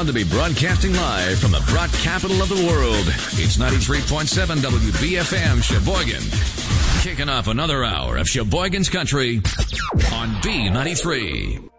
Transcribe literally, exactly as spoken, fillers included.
proud to be broadcasting live from the broad capital of the world. It's ninety-three point seven W B F M Sheboygan. Kicking off another hour of Sheboygan's Country on B ninety-three.